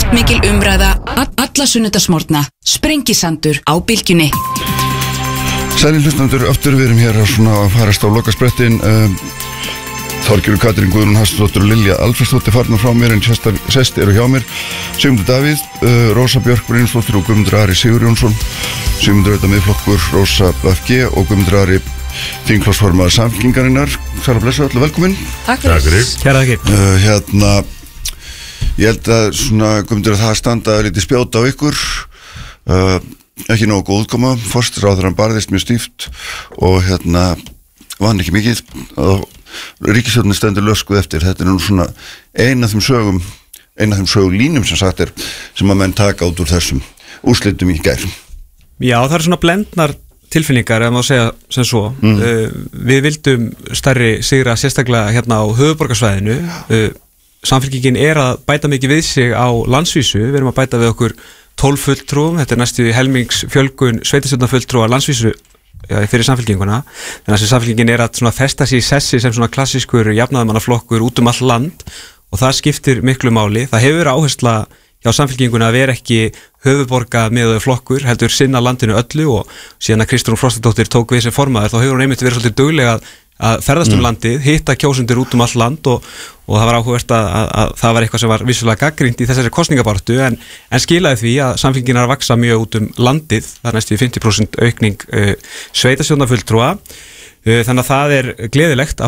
Kraftmikil umræða alla sunnudagsmorgna. Sprengisandur á Bylgjunni. Sælir hlustendur, aftur við erum hér að farast á lokasprettin. Þorgerður Katrín Guðrún Hafsteinsdóttir og Lilja Alfreðsdóttir farnar frá mér en sest eru hjá mér Sigmundur Davíð, Rósa Björk Brynjarsdóttir og Guðmundur Ari Sigurjónsson. Sigmundur auðvitað Miðflokkur, Rósa BFG og Guðmundur Ari þingflokksformaður Samfylkingarinnar. Sæl og blessuð, öllu velkomin. Takk fyrir. Kæra þakkir. Ég held að Guðmundur að það standa lítið spjóta á ykkur. Ekki nógu góð útkoma, forsætisráðherrann barðist mjög stíft og vann ekki mikið og ríkisstjórnin stendur löskuð eftir. Þetta er nú svona ein af þeim sögulínum sem sagt er sem að menn taka út úr þessum úrslitum í gær. Já, það eru svona blendnar tilfinningar, ef maður segja sem svo. Við vildum stærri sigra sérstaklega hérna á höfuðborgarsvæðinu. Samfylkingin er að bæta mikið við sig á landsvísu. Við erum að bæta við okkur 12 fulltrúum, þetta er næstu helmingsfjölgun sveitarstjórnarfulltrúa landsvísu fyrir Samfylkinguna. Þannig að Samfylkingin er að festa sig í sessi sem svona klassískur jafnaðarmannaflokkur út all land og það skiptir miklu máli. Það hefur verið áhersla hjá Samfylkinguna að vera ekki höfuðborga með flokkur, heldur sinna landinu öllu og síðan að Kristrún Frostadóttir tók við sem formaður, þá hefur hún einmitt verið svolítið duglega að ferðast landið, hitta kjósendur út all land og það var áhugavert að það var eitthvað sem var vissulega gagnrýnt í þessari kosningabaráttu en skilaði því að Samfylkingin er að vaxa mjög út landið, það er næstu 50% aukning sveitarstjórnarfulltrúa. Þannig að það er gleðilegt að